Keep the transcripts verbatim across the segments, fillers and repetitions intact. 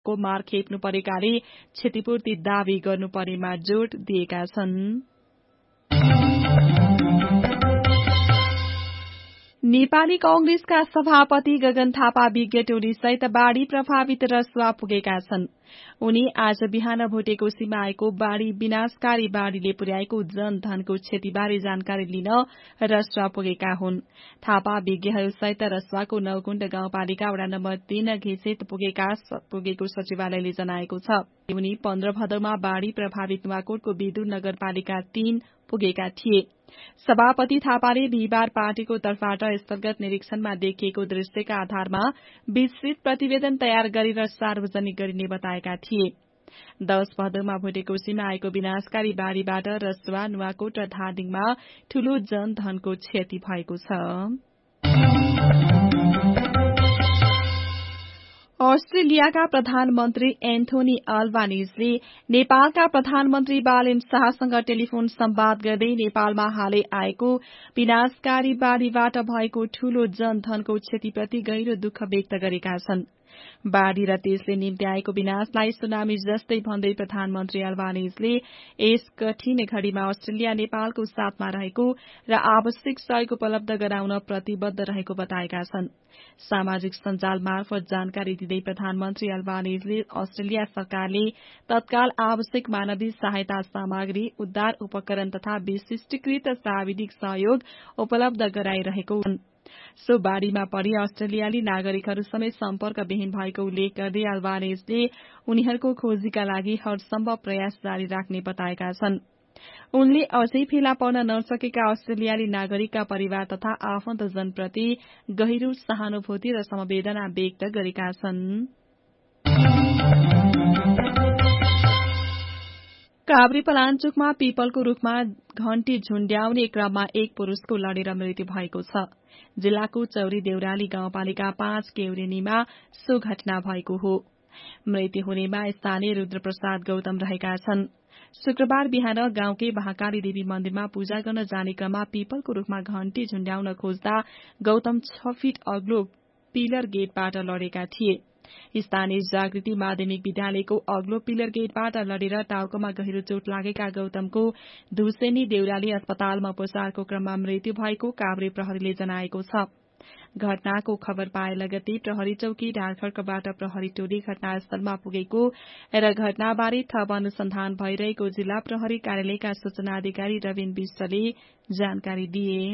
को मार खेप्नु परेकाले क्षतिपूर्ति दावी गर्नुपर्नेमा जोड दिएका छन्। नेपाली कांग्रेसका सभापति गगन थापा विज्ञ टोलीसहित बाढ़ी प्रभावित रसुवा पुगेका छन्। उनी आज बिहान भोटेकोसीमा आएको बाढ़ी विनाशकारी बाढ़ीले पुर्याएको जनधनको क्षतिबारे जानकारी लिन रसुवा पुगेका हुन्। थापा विज्ञहरूसहित रसुवाको नौकुण्ड गाउँपालिका वडा नम्बर तीन घिसित पुगेका पुगेको सचिवालयले जनाएको छ। उनी पन्ध्र भदौमा बाढ़ी प्रभावित नुवाकोटको विदुर नगरपालिका तीन पुगेका थिए। सभापति थापाले बिहिबार पार्टीको तर्फबाट स्थलगत निरीक्षणमा देखिएको दृश्यका आधारमा विस्तृत प्रतिवेदन तयार गरेर सार्वजनिक गरिने बताएका थिए। दश भदौमा भोटेकोसीमा आएको विनाशकारी बाढ़ीबाट रसुवा, नुवाकोट र धादिङमा ठूलो जनधनको क्षति भएको छ। अस्ट्रेलियाका प्रधानमन्त्री एन्थोनी अल्बानीजले नेपालका प्रधानमन्त्री बालेन शाहसँग टेलिफोन सम्वाद गर्दै नेपालमा हालै आएको विनाशकारी बाढ़ीबाट भएको ठूलो जनधनको क्षतिप्रति गहिरो दुःख व्यक्त गरेका छन्। बाढ़ी र त्यसले निम्ति आएको विनाशलाई सुनामी जस्तै भन्दै प्रधानमन्त्री अल्बानीजले यस कठिन घड़ीमा अस्ट्रेलिया नेपालको साथमा रहेको र आवश्यक सहयोग उपलब्ध गराउन प्रतिबद्ध रहेको बताएका छन्। सामाजिक सञ्जाल मार्फत जानकारी दिँदै प्रधानमन्त्री अल्बानीजले अस्ट्रेलिया सरकारले तत्काल आवश्यक मानवीय सहायता सामग्री, उद्धार उपकरण तथा विशिष्टीकृत प्राविधिक सहयोग उपलब्ध गराइरहेको हुन्। सो बाढ़ीमा परि अस्ट्रेलियाली नागरिकहरू समेत सम्पर्कविहीन भएको उल्लेख गर्दै अल्बानीजले उनीहरूको खोजीका लागि हरसम्भव प्रयास जारी राख्ने बताएका छन्। उनले अझै फेला पर्न नसकेका अस्ट्रेलियाली नागरिकका परिवार तथा आफन्तजनप्रति गहिरो सहानुभूति र समवेदना व्यक्त गरेका छन्। काभ्रेपलाञ्चोकमा पीपलको रूखमा घण्टी झुण्ड्याउने क्रममा एक पुरूषको लडेर मृत्यु भएको छ। जिल्लाको चौरी देउराली गाउँपालिका पाँच केउरेनीमा सो घटना भएको हो। मृत्यु हुनेमा स्थानीय रुद्रप्रसाद गौतम रहेका छन्। शुक्रबार बिहान गाउँकै महाकाली देवी मन्दिरमा पूजा गर्न जाने क्रममा पीपलको रूखमा घण्टी झुण्ड्याउन खोज्दा गौतम छ फीट अग्लो पिलर गेटबाट लडेका थिए। स्थानीय जागृति माध्यमिक विद्यालयको अग्लो पिलर गेटबाट लडेर टाउकोमा गहिरो चोट लागेका गौतमको धुसेनी देउराली अस्पतालमा उपचारको क्रममा मृत्यु भएको काभ्रे प्रहरीले जनाएको छ। घटनाको खबर पाए लगत्तै प्रहरी चौकी ढाडखर्कबाट प्रहरी टोली घटनास्थलमा पुगेको र घटनाबारे थप अनुसन्धान भइरहेको जिल्ला प्रहरी कार्यालयका सूचना अधिकारी रविन विष्टले जानकारी दिए।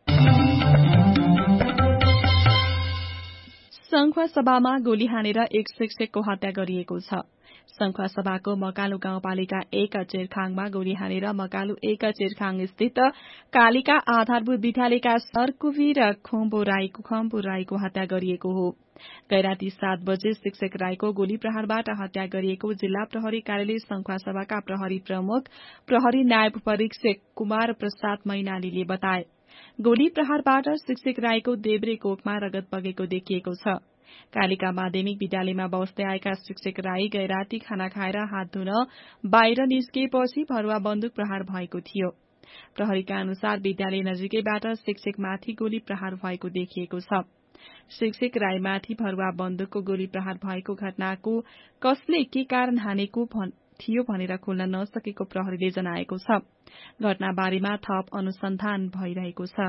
संखुवा सभामा गोली हानेर एक शिक्षकको हत्या गरिएको छ। संखुवा सभाको मकालु गाउँपालिका एक चेरखाङमा गोली हानेर मकालु एक चेरखाङ स्थित कालिका आधारभूत विद्यालयका सरकुवी र खोम्बो राईको खम्बु राईको हत्या गरिएको हो। गैराती सात बजे शिक्षक राईको गोली प्रहारबाट हत्या गरिएको जिल्ला प्रहरी कार्यालय संखुवा सभाका प्रहरी प्रमुख प्रहरी नायब परीक्षक कुमार प्रसाद मैनालीले बताए। गोली प्रहारबाट शिक्षक राईको देब्रे कोखमा रगत बगेको देखिएको छ। कालिका माध्यमिक विद्यालयमा बस्दै आएका शिक्षक राई गैराती खाना खाएर हात धुन बाहिर निस्किएपछि भरुवा बन्दुक प्रहार भएको थियो। प्रहरीका अनुसार विद्यालय नजिकैबाट शिक्षकमाथि गोली प्रहार भएको देखिएको छ। शिक्षक राईमाथि भरुवा बन्दुकको गोली प्रहार भएको घटनाको कसले के कारण हानेको थियो भनेर खोल्न नसकेको प्रहरीले जनाएको छ। घटनाबारेमा थप अनुसन्धान भइरहेको छ।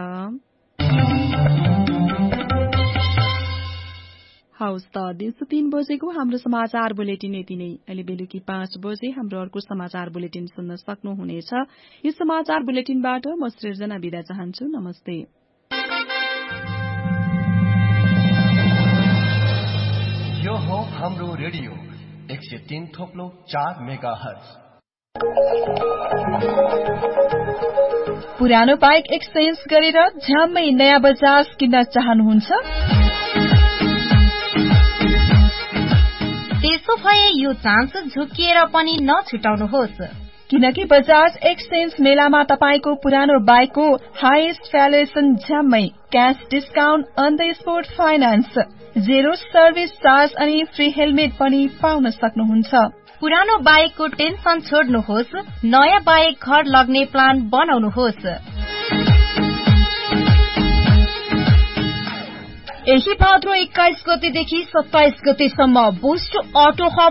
हौस् त दिउँसो तीन बजेको हाम्रो समाचार बुलेटिन यति नै। अहिले बेलुकी पाँच बजे हाम्रो अर्को समाचार बुलेटिन सुन्न सक्नुहुनेछ। यो समाचार बुलेटिनबाट म सृजना बिदा चाहन्छु। नमस्ते। यो हो हाम्रो रेडियो एक सय तीन थोप्लो चार मेगा हर्ज। पुरानो बाइक एक्सचेन्ज गरेर झ्याम्मै नयाँ बजाज किन्न चाहनुहुन्छ? त्यसो भए यो चान्स झुकिएर पनि नछुटाउनुहोस्, किनकि बजाज एक्सचेन्ज मेलामा तपाईको पुरानो बाइकको highest valuation झ्याम्मै cash discount on the spot finance, zero service charge अनि फ्री हेलमेट पनि पाउन सक्नुहुन्छ। पुरानो बाइकको टेन्सन छोड्नुहोस्, नयाँ बाइक घर लग्ने प्लान बनाउनुहोस्। यही भाद्रो एक्काइस गतेदेखि सत्ताइस गतेसम्म बुस्ट अटो हब